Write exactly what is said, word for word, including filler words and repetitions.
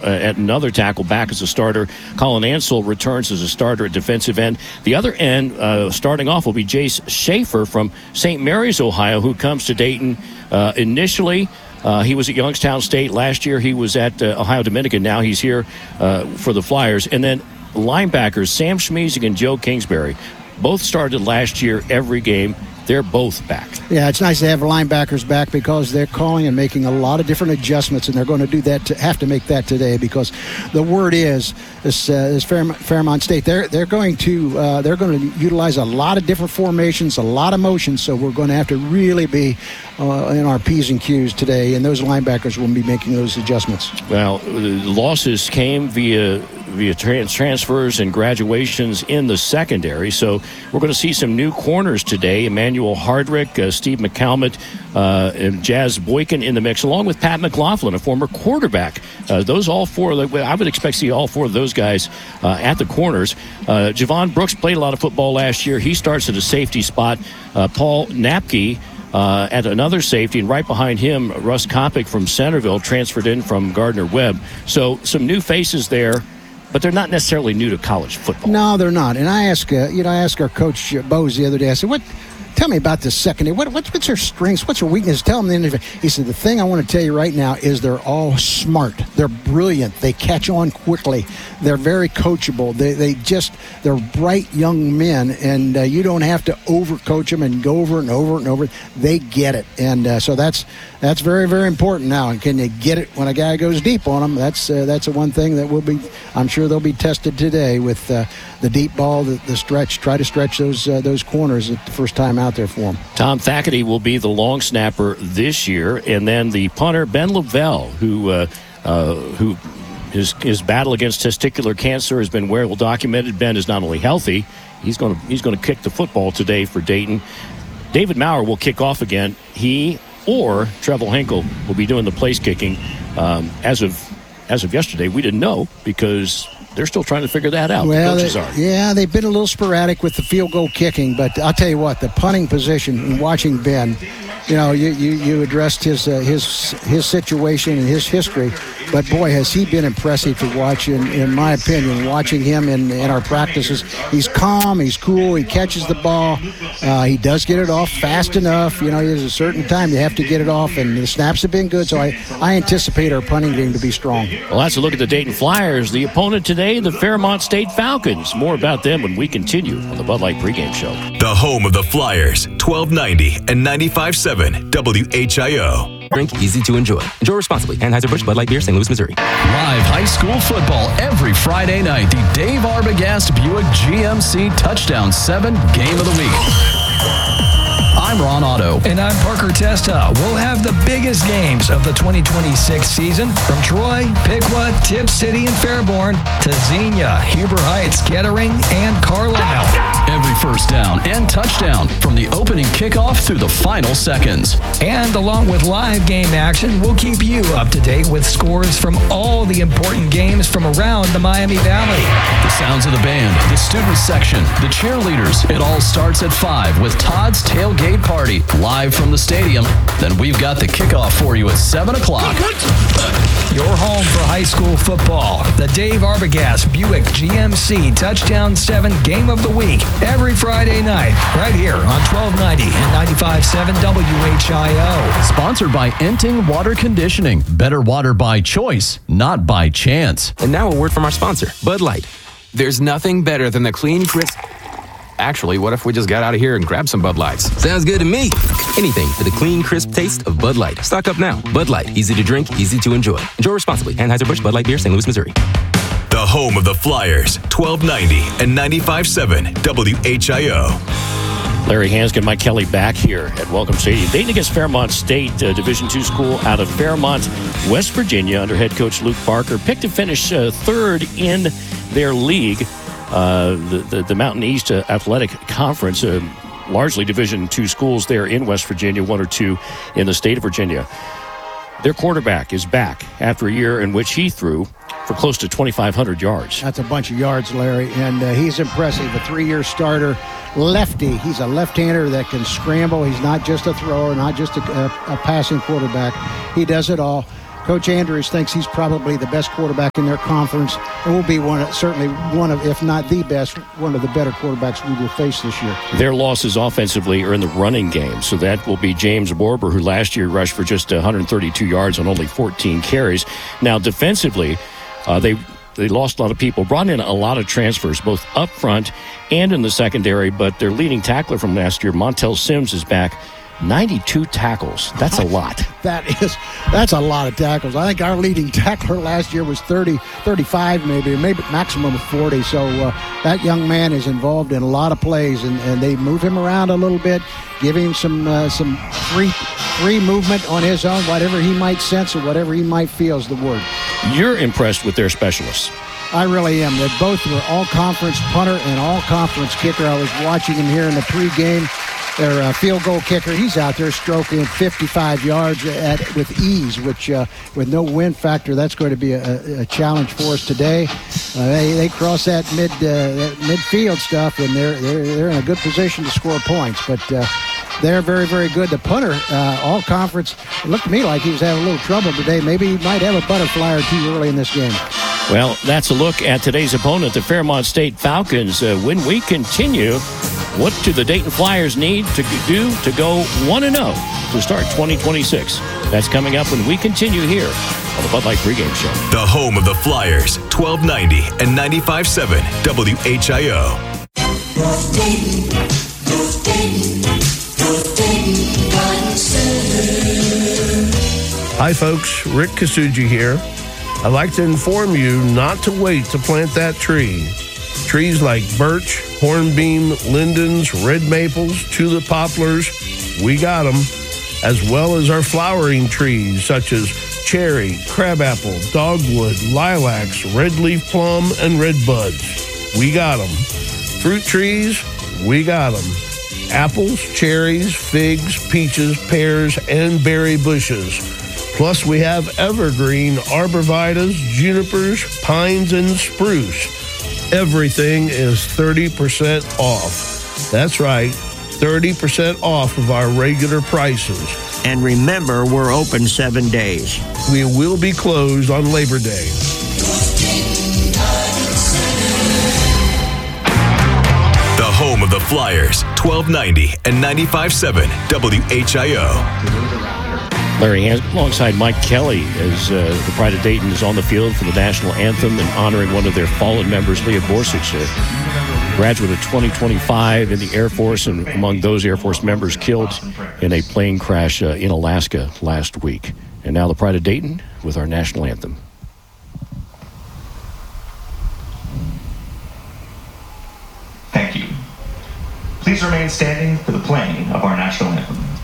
uh, at another tackle, back as a starter. Colin Ansel returns as a starter at defensive end. The other end, uh, starting off, will be Jace Schaefer from Saint Mary's, Ohio, who comes to Dayton uh, initially. Uh, he was at Youngstown State last year. He was at uh, Ohio Dominican. Now he's here uh, for the Flyers. And then linebackers Sam Schmeezing and Joe Kingsbury both started last year every game. They're both back. Yeah, it's nice to have linebackers back because they're calling and making a lot of different adjustments, and they're going to do that. To, have to make that today because the word is this, uh, this Fairmont, Fairmont State. They're they're going to uh, they're going to utilize a lot of different formations, a lot of motions. So we're going to have to really be uh, in our P's and Q's today, and those linebackers will be making those adjustments. Well, the losses came via. via trans- transfers and graduations in the secondary. So we're going to see some new corners today. Emmanuel Hardrick, uh, Steve McCalmont, uh, and Jazz Boykin in the mix, along with Pat McLaughlin, a former quarterback. Uh, those all four, I would expect to see all four of those guys uh, at the corners. Uh, Javon Brooks played a lot of football last year. He starts at a safety spot. Uh, Paul Napke Uh, at another safety, and right behind him, Russ Kopic from Centerville, transferred in from Gardner-Webb. So some new faces there, but they're not necessarily new to college football. No, they're not. And I asked, uh, you know, I asked our coach uh, Bose the other day. I said, "What? Tell me about this secondary. What, what's what's her strengths? What's her weakness? Tell them." The he said, "The thing I want to tell you right now is they're all smart. They're brilliant. They catch on quickly. They're very coachable. They they just they're bright young men, and uh, you don't have to overcoach them and go over and over and over. They get it, and uh, so that's that's very very important now. And can they get it when a guy goes deep on them? That's uh, that's the one thing that will be. I'm sure they'll be tested today with uh, the deep ball, the, the stretch. Try to stretch those uh, those corners at the first time out there for them. Tom Thackerty will be the long snapper this year, and then the punter Ben Lavelle, who uh, uh, who. His his battle against testicular cancer has been well documented. Ben is not only healthy, he's going to he's going to kick the football today for Dayton. David Maurer will kick off again. He or Trevel Henkel will be doing the place kicking. Um, as of as of yesterday, we didn't know because they're still trying to figure that out. Well, the coaches they, are. Yeah, they've been a little sporadic with the field goal kicking, but I'll tell you what, the punting position and watching Ben, you know, you, you, you addressed his uh, his his situation and his history, but boy, has he been impressive to watch. In, in my opinion, watching him in, in our practices, he's calm, he's cool, he catches the ball, uh, he does get it off fast enough. You know, there's a certain time you have to get it off, and the snaps have been good. So I I anticipate our punting game to be strong. Well, that's a look at the Dayton Flyers. The opponent today, the Fairmont State Falcons. More about them when we continue on the Bud Light pregame show. The home of the Flyers, twelve ninety and ninety-five point seven W H I O. Drink easy to enjoy. Enjoy responsibly. Anheuser-Busch Bud Light Beer, Saint Louis, Missouri. Live high school football every Friday night. The Dave Arbogast Buick G M C Touchdown seven Game of the Week. I'm Ron Otto. And I'm Parker Testa. We'll have the biggest games of the twenty twenty-six season from Troy, Piqua, Tipp City, and Fairborn to Xenia, Huber Heights, Kettering, and Carlisle. Every first down and touchdown from the opening kickoff through the final seconds. And along with live game action, we'll keep you up to date with scores from all the important games from around the Miami Valley. The sounds of the band, the student section, the cheerleaders. It all starts at five with Todd's Tailgate Party live from the stadium. Then we've got the kickoff for you at seven o'clock. Your home for high school football. The Dave Arbogast Buick G M C Touchdown seven Game of the Week. Every Friday night, right here on twelve ninety and ninety-five point seven W H I O. Sponsored by Enting Water Conditioning. Better water by choice, not by chance. And now a word from our sponsor, Bud Light. There's nothing better than the clean, crisp... Actually, what if we just got out of here and grabbed some Bud Lights? Sounds good to me. Anything for the clean, crisp taste of Bud Light. Stock up now. Bud Light. Easy to drink, easy to enjoy. Enjoy responsibly. Anheuser-Busch Bud Light Beer, Saint Louis, Missouri. The home of the Flyers, twelve ninety and ninety-five point seven W H I O. Larry Hanskin, Mike Kelly back here at Welcome Stadium. Dayton against Fairmont State, uh, Division two school out of Fairmont, West Virginia, under head coach Luke Barker. Picked to finish uh, third in their league, uh, the, the, the Mountain East uh, Athletic Conference, uh, largely Division two schools there in West Virginia, one or two in the state of Virginia. Their quarterback is back after a year in which he threw for close to twenty-five hundred yards. That's a bunch of yards, Larry, and uh, he's impressive. A three-year starter, lefty. He's a left-hander that can scramble. He's not just a thrower, not just a, a, a passing quarterback. He does it all. Coach Andrews thinks he's probably the best quarterback in their conference, and will be one, of, certainly one of, if not the best, one of the better quarterbacks we will face this year. Their losses offensively are in the running game, so that will be James Borber, who last year rushed for just one hundred thirty-two yards on only fourteen carries. Now, defensively, uh, they they lost a lot of people, brought in a lot of transfers, both up front and in the secondary, but their leading tackler from last year, Montel Sims, is back. ninety-two tackles. That's a lot. That is, that's a lot of tackles. I think our leading tackler last year was thirty, thirty-five maybe, maybe maximum of forty. So uh, that young man is involved in a lot of plays, and, and they move him around a little bit, give him some uh, some free free movement on his own, whatever he might sense or whatever he might feel is the word. You're impressed with their specialists. I really am. They both were all-conference punter and all-conference kicker. I was watching him here in the pregame. Their uh, field goal kicker, he's out there stroking fifty-five yards at, with ease, which uh, with no wind factor, that's going to be a, a challenge for us today. Uh, they, they cross that mid uh, that midfield stuff, and they're, they're they're in a good position to score points. But uh, they're very, very good. The punter, uh, all conference, it looked to me like he was having a little trouble today. Maybe he might have a butterfly or two early in this game. Well, that's a look at today's opponent, the Fairmont State Falcons. Uh, when we continue, what do the Dayton Flyers need to do to go one and oh to start twenty twenty-six? That's coming up when we continue here on the Bud Light Pregame Show. The home of the Flyers, twelve ninety and ninety-five point seven W H I O. Hi, folks. Rick Kasuji here. I'd like to inform you not to wait to plant that tree. Trees like birch, hornbeam, lindens, red maples, tulip poplars, we got them, as well as our flowering trees such as cherry, crabapple, dogwood, lilacs, red leaf plum, and red buds. We got them. Fruit trees, we got them. Apples, cherries, figs, peaches, pears, and berry bushes. Plus, we have evergreen arborvitaes, junipers, pines, and spruce. Everything is thirty percent off. That's right, thirty percent off of our regular prices. And remember, we're open seven days. We will be closed on Labor Day. The home of the Flyers, twelve ninety and ninety-five point seven W H I O. Larry Hans, alongside Mike Kelly, as uh, the Pride of Dayton is on the field for the national anthem and honoring one of their fallen members, Leah Borsich, a graduate of twenty twenty-five in the Air Force, and among those Air Force members killed in a plane crash uh, in Alaska last week. And now the Pride of Dayton with our national anthem. Thank you. Please remain standing for the playing of our national anthem.